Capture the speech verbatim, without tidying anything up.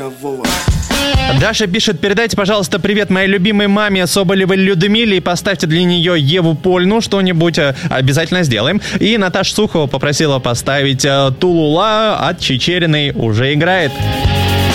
Даша пишет: передайте, пожалуйста, привет моей любимой маме Соболевой Людмиле и поставьте для нее Еву Польну, что-нибудь обязательно сделаем. И Наташа Сухова попросила поставить Тулула от Чичериной, уже играет.